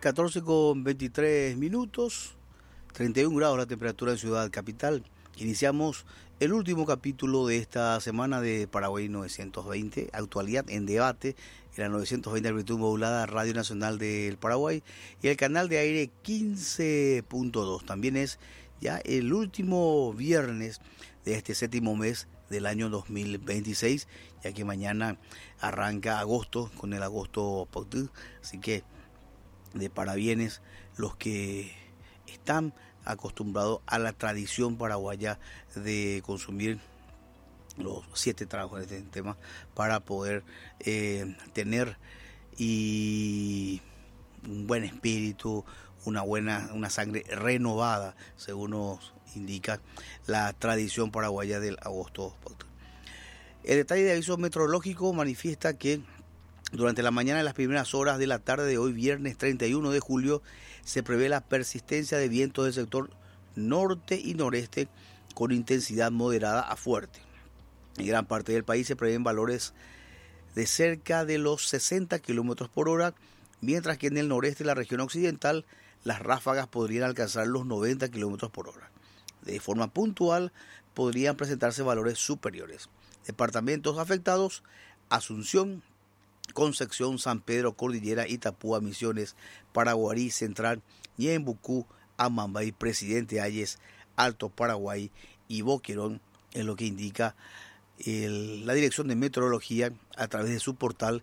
14 con 23 minutos, 31 grados la temperatura en Ciudad Capital. Iniciamos el último capítulo de esta semana de Paraguay 920, actualidad en debate, en la 920 amplitud modulada Radio Nacional del Paraguay y el canal de aire 15.2. También es ya el último viernes de este séptimo mes del año 2026, ya que mañana arranca agosto con el agosto Poctú, así que de parabienes los que están acostumbrados a la tradición paraguaya de consumir los 7 tragos de este tema para poder tener y un buen espíritu, una sangre renovada, según nos indica la tradición paraguaya del agosto. El detalle de aviso meteorológico manifiesta que durante la mañana y las primeras horas de la tarde de hoy, viernes 31 de julio, se prevé la persistencia de vientos del sector norte y noreste con intensidad moderada a fuerte. En gran parte del país se prevén valores de cerca de los 60 kilómetros por hora, mientras que en el noreste y la región occidental las ráfagas podrían alcanzar los 90 kilómetros por hora. De forma puntual podrían presentarse valores superiores. Departamentos afectados: Asunción, Concepción, San Pedro, Cordillera, Itapúa, Misiones, Paraguarí Central, Ñembucú, Amambay, Presidente Hayes, Alto Paraguay y Boquerón, en lo que indica la Dirección de Meteorología a través de su portal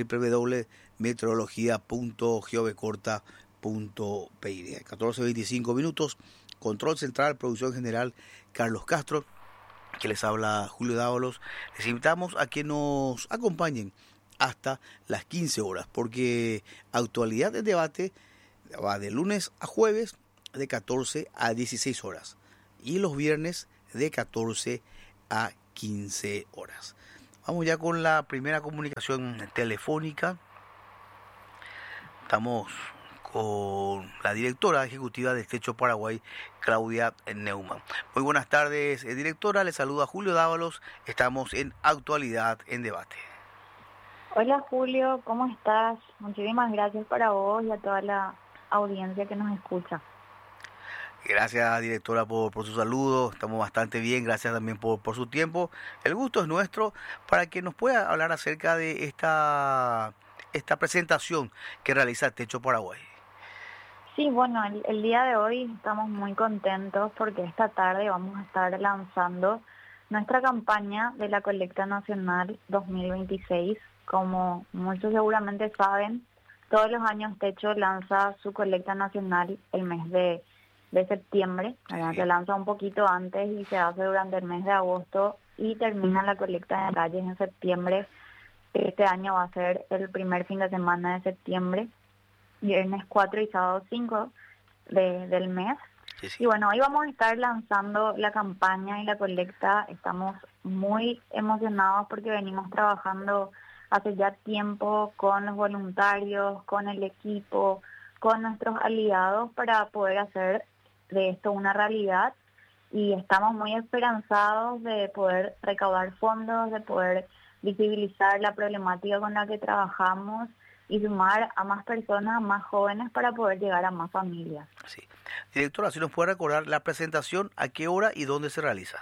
www.meteorologia.govcorta.py. 14:25 minutos, Control Central, Producción General, Carlos Castro, que les habla Julio Dávalos. Les invitamos a que nos acompañen hasta las 15 horas, porque actualidad del debate va de lunes a jueves de 14 a 16 horas y los viernes de 14 a 15 horas. Vamos ya con la primera comunicación telefónica. Estamos con la directora ejecutiva de Techo Paraguay, Claudia Neumann. Muy buenas tardes, directora. Le saluda Julio Dávalos. Estamos en actualidad en debate. Hola Julio, ¿cómo estás? Muchísimas gracias para vos y a toda la audiencia que nos escucha. Gracias, directora, por su saludo. Estamos bastante bien. Gracias también por su tiempo. El gusto es nuestro para que nos pueda hablar acerca de esta presentación que realiza Techo Paraguay. Sí, bueno, el día de hoy estamos muy contentos porque esta tarde vamos a estar lanzando nuestra campaña de la Colecta Nacional 2026. Como muchos seguramente saben, todos los años Techo lanza su colecta nacional el mes de septiembre, ¿verdad? Sí. Se lanza un poquito antes y se hace durante el mes de agosto y termina la colecta de calles en septiembre. Este año va a ser el primer fin de semana de septiembre, viernes 4 y sábado 5 del mes. Sí, sí. Y bueno, hoy vamos a estar lanzando la campaña y la colecta. Estamos muy emocionados porque venimos trabajando hace ya tiempo con los voluntarios, con el equipo, con nuestros aliados para poder hacer de esto una realidad, y estamos muy esperanzados de poder recaudar fondos, de poder visibilizar la problemática con la que trabajamos y sumar a más personas, a más jóvenes para poder llegar a más familias. Sí. Directora, si nos puede recordar la presentación, a qué hora y dónde se realiza.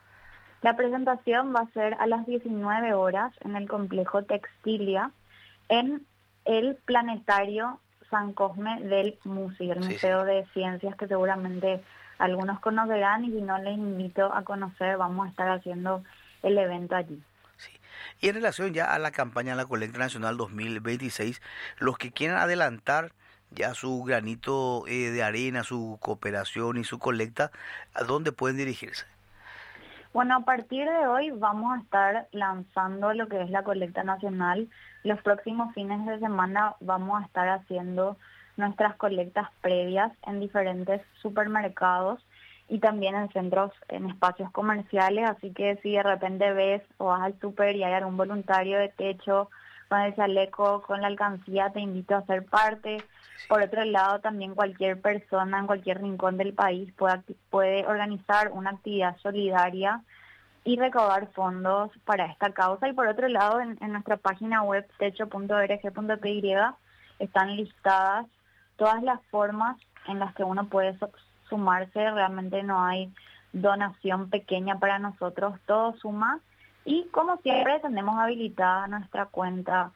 La presentación va a ser a las 19 horas en el complejo Textilia, en el planetario San Cosme del MUSI, el Museo de Ciencias, que seguramente algunos conocerán, y si no les invito a conocer, vamos a estar haciendo el evento allí. Sí. Y en relación ya a la campaña de la Colecta Nacional 2026, los que quieran adelantar ya su granito de arena, su cooperación y su colecta, ¿a dónde pueden dirigirse? Bueno, a partir de hoy vamos a estar lanzando lo que es la colecta nacional. Los próximos fines de semana vamos a estar haciendo nuestras colectas previas en diferentes supermercados y también en centros, en espacios comerciales. Así que si de repente ves o vas al súper y hay algún voluntario de Techo con el chaleco, con la alcancía, te invito a ser parte. Por otro lado, también cualquier persona en cualquier rincón del país puede organizar una actividad solidaria y recaudar fondos para esta causa. Y por otro lado, en nuestra página web techo.org.py están listadas todas las formas en las que uno puede sumarse, realmente no hay donación pequeña para nosotros, todo suma. Y como siempre tenemos habilitada nuestra cuenta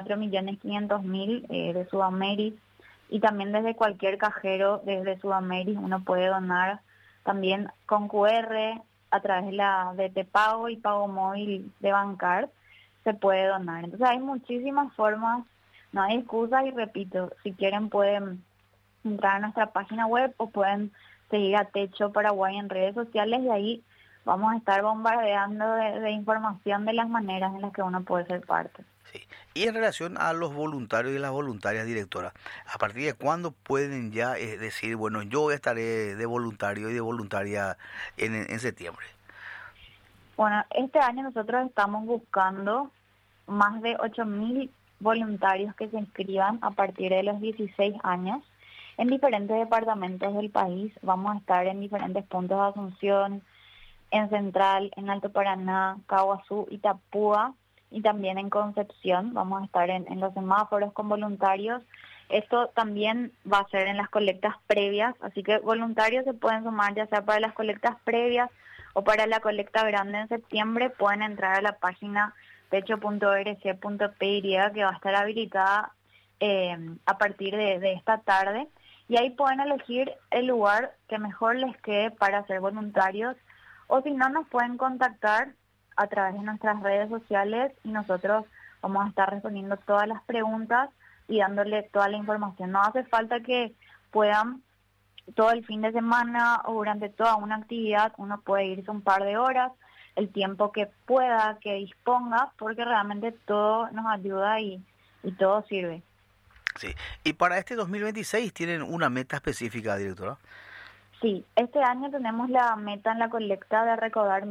4.500.000 de Sudameris, y también desde cualquier cajero desde Sudameris uno puede donar también con QR a través de la DT Pago y Pago Móvil de Bancard se puede donar. Entonces hay muchísimas formas, no hay excusas, y repito, si quieren pueden entrar a nuestra página web o pueden seguir a Techo Paraguay en redes sociales, y ahí vamos a estar bombardeando de información de las maneras en las que uno puede ser parte. Sí. Y en relación a los voluntarios y las voluntarias, directora, ¿a partir de cuándo pueden ya decir, bueno, yo estaré de voluntario y de voluntaria en septiembre? Bueno, este año nosotros estamos buscando más de 8.000 voluntarios que se inscriban a partir de los 16 años en diferentes departamentos del país. Vamos a estar en diferentes puntos de Asunción, en Central, en Alto Paraná, Caguazú, Itapúa y también en Concepción. Vamos a estar en los semáforos con voluntarios. Esto también va a ser en las colectas previas, así que voluntarios se pueden sumar ya sea para las colectas previas o para la colecta grande en septiembre. Pueden entrar a la página techo.org.py que va a estar habilitada a partir de esta tarde, y ahí pueden elegir el lugar que mejor les quede para ser voluntarios, o si no nos pueden contactar a través de nuestras redes sociales y nosotros vamos a estar respondiendo todas las preguntas y dándole toda la información. No hace falta que puedan todo el fin de semana o durante toda una actividad, uno puede irse un par de horas, el tiempo que pueda, que disponga, porque realmente todo nos ayuda y todo sirve. Sí. Y para este 2026 tienen una meta específica, directora. Sí, este año tenemos la meta en la colecta de recaudar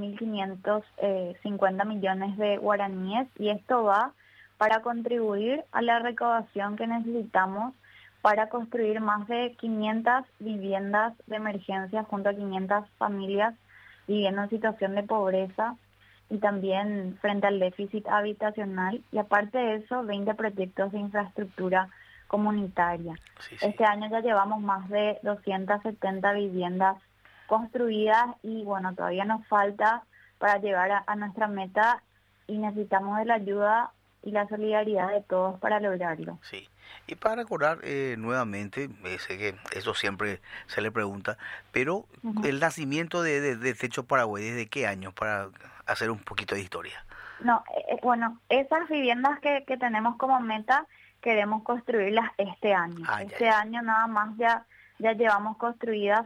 1.550 millones de guaraníes, y esto va para contribuir a la recaudación que necesitamos para construir más de 500 viviendas de emergencia junto a 500 familias viviendo en situación de pobreza y también frente al déficit habitacional, y aparte de eso 20 proyectos de infraestructura comunitaria. Sí. Este año ya llevamos más de 270 viviendas construidas y bueno, todavía nos falta para llegar a nuestra meta, y necesitamos de la ayuda y la solidaridad de todos para lograrlo. Sí, y para recordar nuevamente, sé que eso siempre se le pregunta, pero el nacimiento de Techo Paraguay, ¿desde qué año? Para hacer un poquito de historia. No, bueno, esas viviendas que tenemos como meta queremos construirlas este año. Año nada más ya llevamos construidas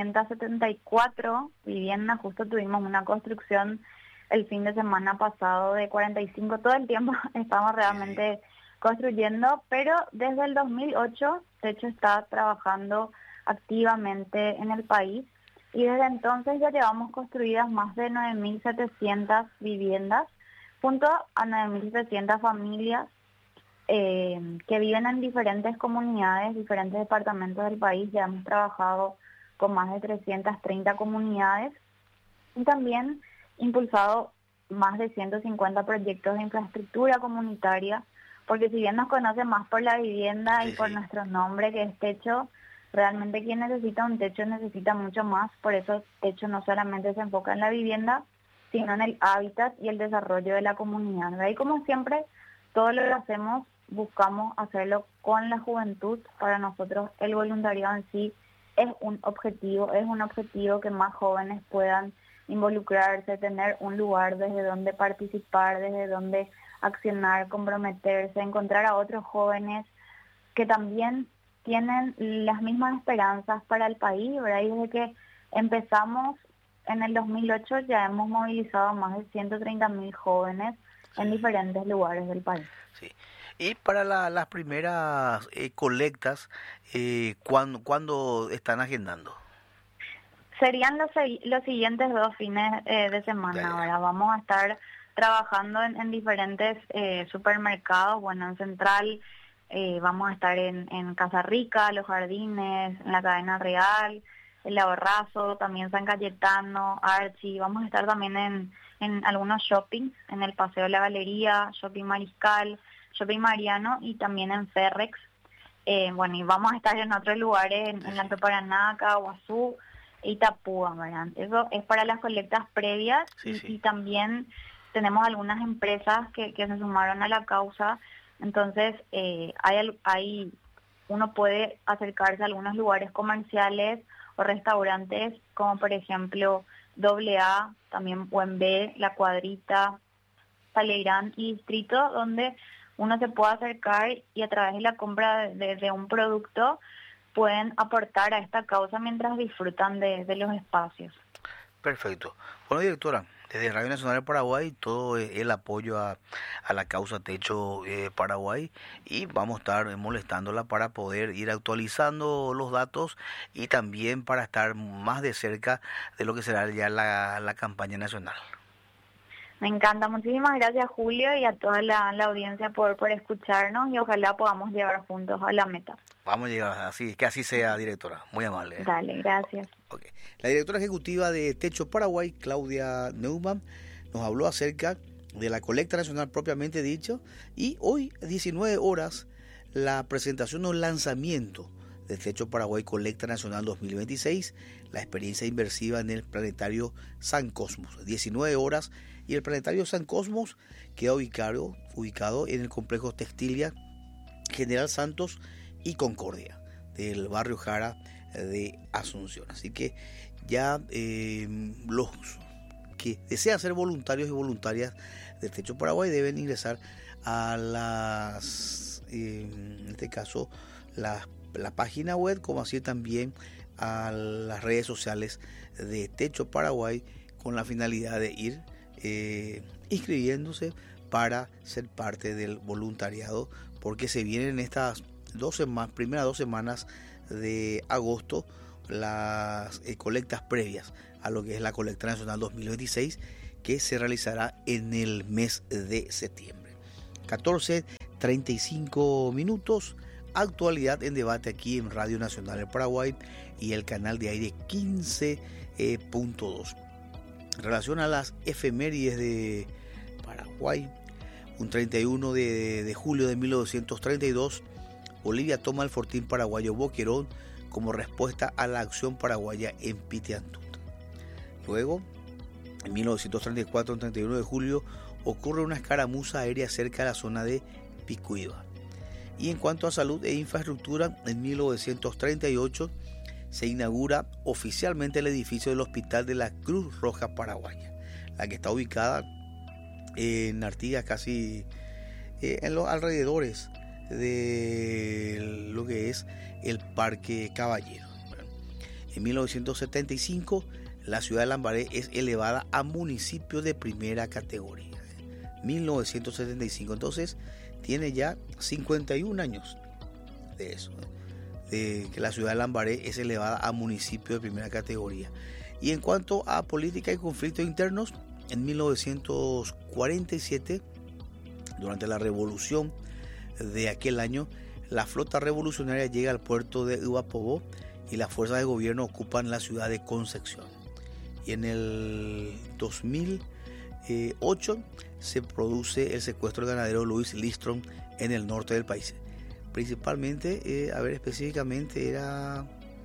274 viviendas. Justo tuvimos una construcción el fin de semana pasado de 45. Todo el tiempo estamos realmente construyendo, pero desde el 2008 Techo está trabajando activamente en el país, y desde entonces ya llevamos construidas más de 9.700 viviendas junto a 9.700 familias que viven en diferentes comunidades, diferentes departamentos del país. Ya hemos trabajado con más de 330 comunidades y también impulsado más de 150 proyectos de infraestructura comunitaria, porque si bien nos conocen más por la vivienda y por nuestro nombre, que es Techo, realmente quien necesita un techo necesita mucho más. Por eso Techo no solamente se enfoca en la vivienda, sino en el hábitat y el desarrollo de la comunidad. Ahí, como siempre, todo lo que hacemos buscamos hacerlo con la juventud. Para nosotros el voluntariado en sí es un objetivo que más jóvenes puedan involucrarse, tener un lugar desde donde participar, desde donde accionar, comprometerse, encontrar a otros jóvenes que también tienen las mismas esperanzas para el país, ¿verdad? Y desde que empezamos en el 2008 ya hemos movilizado más de 130.000 jóvenes en diferentes lugares del país. Sí. Y para las primeras colectas, ¿cuándo están agendando? Serían los siguientes 2 fines de semana. Ahora vamos a estar trabajando en diferentes supermercados. Bueno, en Central vamos a estar en Casa Rica, Los Jardines, en la Cadena Real, El Ahorrazo, también San Cayetano, Archie. Vamos a estar también en algunos shoppings, en el Paseo de la Galería, Shopping Mariscal, Shopping Mariano y también en Ferrex. Bueno, y vamos a estar en otros lugares, en Alto Paraná, Caguazú, Itapúa, ¿verdad? Eso es para las colectas previas. Y también tenemos algunas empresas que se sumaron a la causa. Entonces, uno puede acercarse a algunos lugares comerciales o restaurantes, como por ejemplo AA, también UNB, La Cuadrita, Paleirán y Distrito, donde uno se puede acercar y a través de la compra de un producto pueden aportar a esta causa mientras disfrutan de los espacios. Perfecto. Bueno, directora, desde Radio Nacional de Paraguay, todo el apoyo a la causa Techo Paraguay, y vamos a estar molestándola para poder ir actualizando los datos y también para estar más de cerca de lo que será ya la campaña nacional. Me encanta. Muchísimas gracias, Julio, y a toda la audiencia por escucharnos, y ojalá podamos llegar juntos a la meta. Vamos a llegar, que así sea, directora. Muy amable. Dale, gracias. Okay. La directora ejecutiva de Techo Paraguay, Claudia Neumann, nos habló acerca de la colecta nacional propiamente dicho, y hoy, a 19 horas, la presentación o lanzamiento de Techo Paraguay Colecta Nacional 2026, la experiencia inmersiva en el Planetario San Cosmos. 19 horas, y el Planetario San Cosmos queda ubicado en el complejo Textilia General Santos y Concordia, del barrio Jara de Asunción. Así que ya los que desean ser voluntarios y voluntarias de Techo Paraguay deben ingresar a en este caso, la página web, como así también a las redes sociales de Techo Paraguay, con la finalidad de ir inscribiéndose para ser parte del voluntariado, porque se vienen estas primeras 2 semanas de agosto las colectas previas a lo que es la colecta nacional 2026, que se realizará en el mes de septiembre. 14:35 minutos. Actualidad en debate aquí en Radio Nacional del Paraguay y el canal de aire 15.2. En relación a las efemérides de Paraguay, un 31 de julio de 1932, Bolivia toma el fortín paraguayo Boquerón como respuesta a la acción paraguaya en Pitiantuta. Luego, en 1934, el 31 de julio, ocurre una escaramuza aérea cerca de la zona de Picuiba. Y en cuanto a salud e infraestructura, en 1938 se inaugura oficialmente el edificio del Hospital de la Cruz Roja Paraguaya, la que está ubicada en Artigas, casi en los alrededores de lo que es el Parque Caballero. En 1975, la ciudad de Lambaré es elevada a municipio de primera categoría. 1975, entonces tiene ya 51 años de eso, de que la ciudad de Lambaré es elevada a municipio de primera categoría. Y en cuanto a política y conflictos internos, en 1947, durante la revolución de aquel año, la flota revolucionaria llega al puerto de Uapobó y las fuerzas de gobierno ocupan la ciudad de Concepción. Y en el 2008 se produce el secuestro del ganadero Luis Listrom en el norte del país. Principalmente, específicamente era,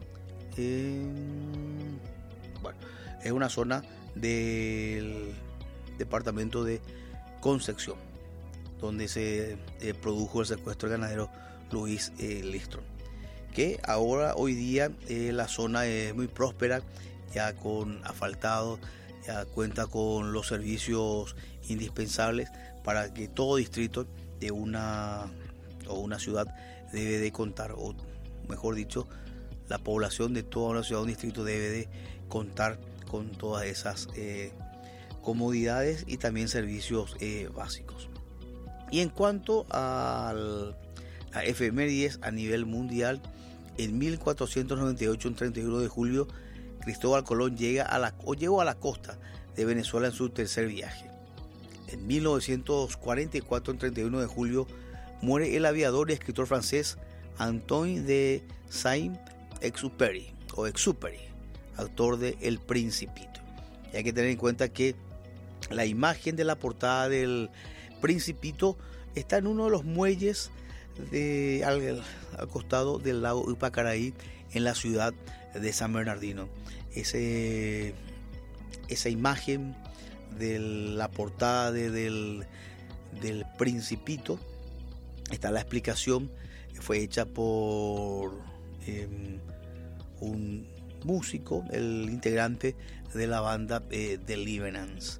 es una zona del departamento de Concepción, donde se produjo el secuestro del ganadero Luis Listrom, que hoy día la zona es muy próspera, ya con asfaltado, ya cuenta con los servicios indispensables para que todo distrito de una ciudad debe de contar, o mejor dicho, la población de toda una ciudad o un distrito debe de contar con todas esas comodidades y también servicios básicos. Y en cuanto a efemérides a nivel mundial, en 1498, un 31 de julio, Cristóbal Colón llegó a la costa de Venezuela en su tercer viaje. En 1944, el 31 de julio, muere el aviador y escritor francés Antoine de Saint-Exupéry, autor de El Principito. Y hay que tener en cuenta que la imagen de la portada del Principito está en uno de los muelles al costado del lago Ipacaraí, en la ciudad de San Bernardino. Esa imagen de la portada del Principito, está la explicación, fue hecha por un músico, el integrante de la banda Deliverance,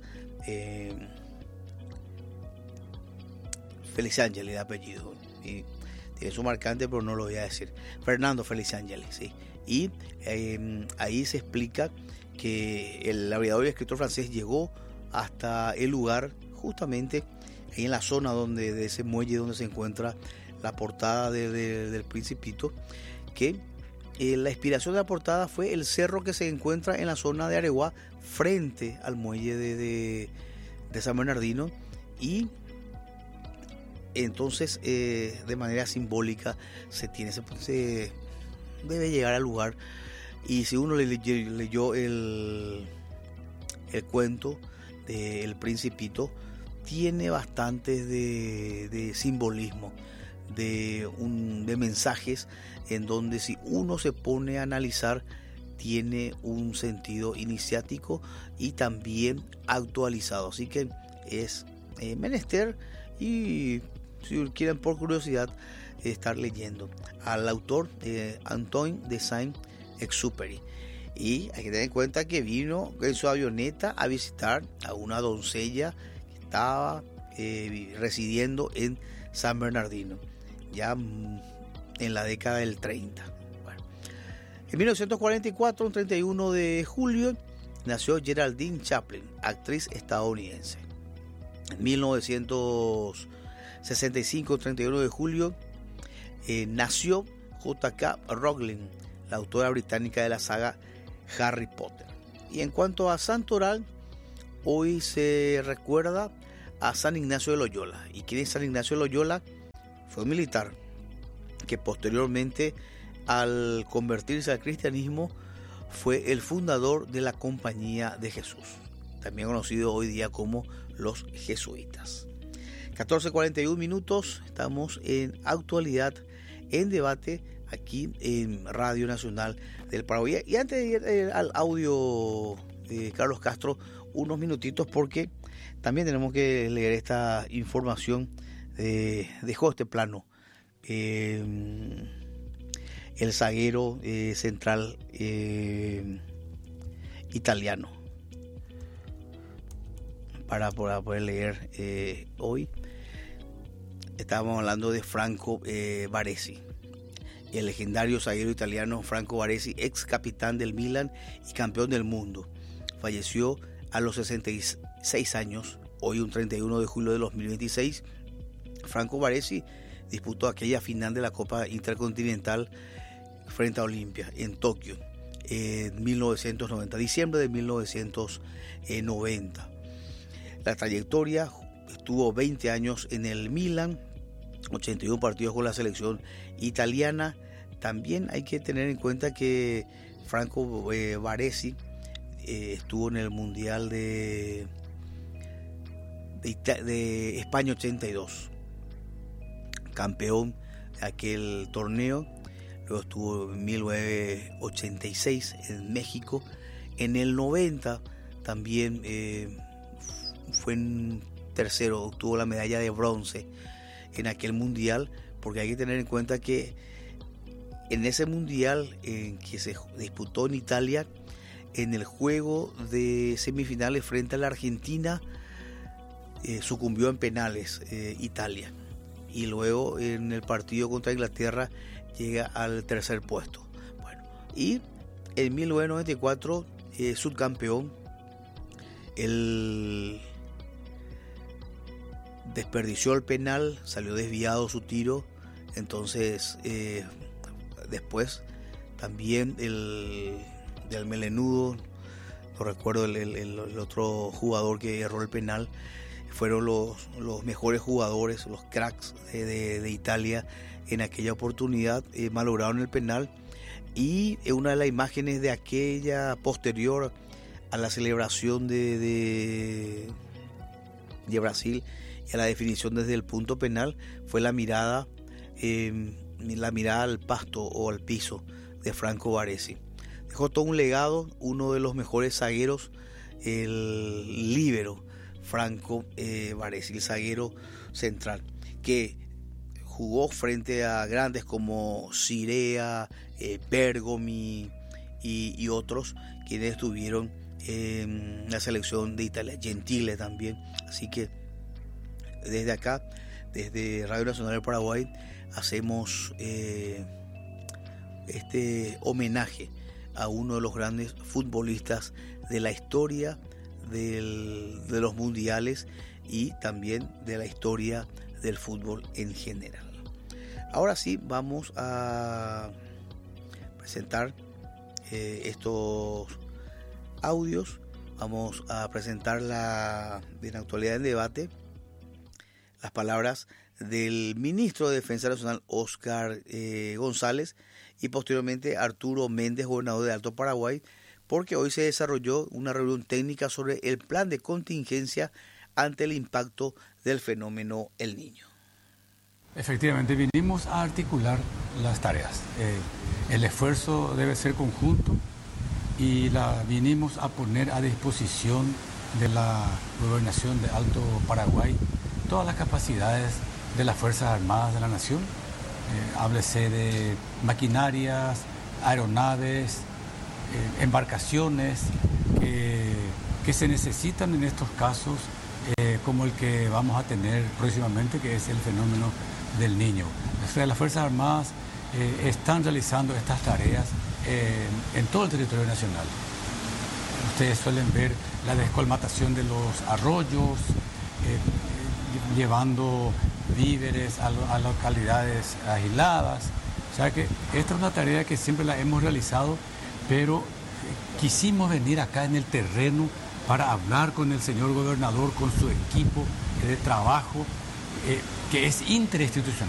Feliciangeli de apellido, y tiene su marcante, pero no lo voy a decir, Fernando Feliciangeli, sí. Y ahí se explica que el aviador y escritor francés llegó hasta el lugar, justamente ahí en la zona de ese muelle donde se encuentra la portada del Principito, que la inspiración de la portada fue el cerro que se encuentra en la zona de Areguá, frente al muelle de San Bernardino, y entonces de manera simbólica se debe llegar al lugar. Y si uno leyó el cuento del Principito, tiene bastante de simbolismo, de mensajes, en donde si uno se pone a analizar, tiene un sentido iniciático y también actualizado. Así que es menester, y si quieren por curiosidad estar leyendo al autor, Antoine de Saint-Exupéry. Y hay que tener en cuenta que vino en su avioneta a visitar a una doncella que estaba residiendo en San Bernardino, ya en la década del 30. Bueno, en 1944, un 31 de julio, nació Geraldine Chaplin, actriz estadounidense. En 1965, 31 de julio, nació J.K. Rowling, la autora británica de la saga Harry Potter. Y en cuanto a santoral, hoy se recuerda a San Ignacio de Loyola. ¿Y quién es San Ignacio de Loyola? Fue un militar que posteriormente, al convertirse al cristianismo, fue el fundador de la Compañía de Jesús, también conocido hoy día como los jesuitas. 14:41 minutos, estamos en Actualidad en Debate, aquí en Radio Nacional del Paraguay. Y antes de ir al audio de Carlos Castro, unos minutitos, porque también tenemos que leer esta información. Dejó este plano el zaguero central italiano, para poder leer hoy. Estábamos hablando de Franco Baresi, el legendario zaguero italiano Franco Baresi, ex capitán del Milan y campeón del mundo. Falleció a los 66 años, hoy un 31 de julio de 2026. Franco Baresi disputó aquella final de la Copa Intercontinental frente a Olimpia en Tokio en 1990, diciembre de 1990. La trayectoria: estuvo 20 años en el Milan, 81 partidos con la selección italiana. También hay que tener en cuenta que Franco Baresi estuvo en el Mundial de España 82, campeón de aquel torneo. Luego estuvo en 1986 en México. En el 90 también fue en tercero, obtuvo la medalla de bronce en aquel mundial, porque hay que tener en cuenta que en ese mundial que se disputó en Italia, en el juego de semifinales frente a la Argentina, sucumbió en penales Italia, y luego en el partido contra Inglaterra llega al tercer puesto. Bueno, y en 1994 subcampeón, él desperdició el penal, salió desviado su tiro. Entonces después también del melenudo, no recuerdo el otro jugador que erró el penal, fueron los mejores jugadores, los cracks de Italia en aquella oportunidad. Malograron el penal, y una de las imágenes de aquella posterior a la celebración de Brasil y a la definición desde el punto penal fue la mirada la mirada al pasto o al piso de Franco Baresi. Dejó todo un legado, uno de los mejores zagueros, el líbero Franco Baresi, el zaguero central, que jugó frente a grandes como Cirea, Bergomi y otros, quienes estuvieron en la selección de Italia, Gentile también. Así que desde acá, desde Radio Nacional del Paraguay, hacemos este homenaje a uno de los grandes futbolistas de la historia de los mundiales y también de la historia del fútbol en general. Ahora sí, vamos a presentar estos audios. Vamos a presentar en la actualidad en debate las palabras del ministro de Defensa Nacional, Óscar González, y posteriormente Arturo Méndez, gobernador de Alto Paraguay, porque hoy se desarrolló una reunión técnica sobre el plan de contingencia ante el impacto del fenómeno El Niño. Efectivamente, vinimos a articular las tareas. El esfuerzo debe ser conjunto y vinimos a poner a disposición de la Gobernación de Alto Paraguay todas las capacidades de las Fuerzas Armadas de la Nación. Háblese de maquinarias, aeronaves, embarcaciones que se necesitan en estos casos, como el que vamos a tener próximamente, que es el fenómeno del Niño. O sea, las Fuerzas Armadas están realizando estas tareas en todo el territorio nacional. Ustedes suelen ver la descolmatación de los arroyos, llevando víveres a localidades aisladas. O sea que esta es una tarea que siempre la hemos realizado, pero quisimos venir acá en el terreno para hablar con el señor gobernador, con su equipo de trabajo, que es interinstitucional.